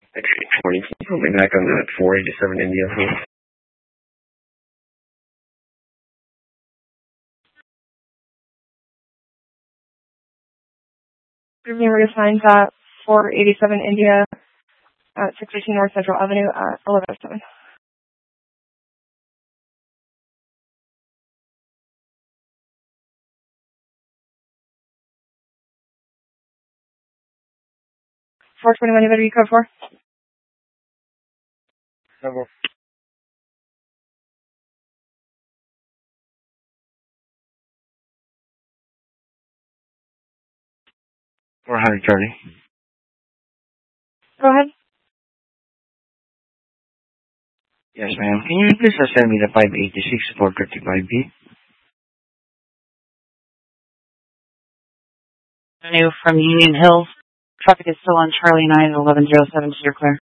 Morning. Can you put me back on the 487 India, please? Review reassigned at 487 India at 618 North Central Avenue at 1107. $421, you better be code 4. Number 400, Charlie. Go ahead. Yes, ma'am. Can you please send me the 586 435B? Avenue from Union Hills. Traffic is still on Charlie 9 at 1107 to your clear.